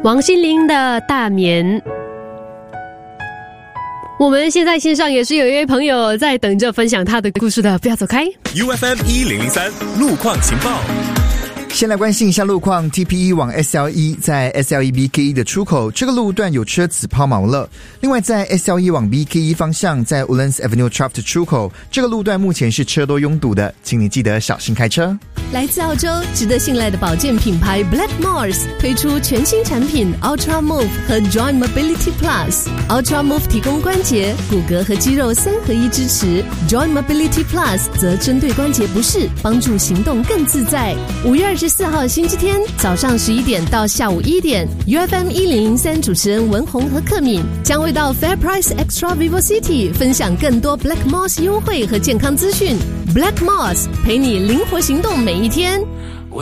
王心凌的大眠。我们现在线上也是有一位朋友在等着分享他的故事的，不要走开。 UFM 1003路况情报。 先来关心一下路况 ，TPE 往 SLE 在 SLE BKE 的出口，这个路段有车子抛锚了。另外，在 SLE 往 BKE 方向，在 Woodlands Avenue Traft 出口，这个路段目前是车多拥堵的，请你记得小心开车。 来自澳洲值得信赖的保健品牌 Blackmores 推出全新产品 Ultra Move 和 Joint Mobility Plus。Ultra Move 提供关节、骨骼和肌肉3合1支持， Joint Mobility Plus 则针对关节不适，帮助行动更自在。5月24号星期天早上11点到下午1点 ，UFM 1003主持人文宏和克敏将会到 Fair Price Extra Vivo City 分享更多 Blackmores 优惠和健康资讯。Blackmores 陪你灵活行动每一天。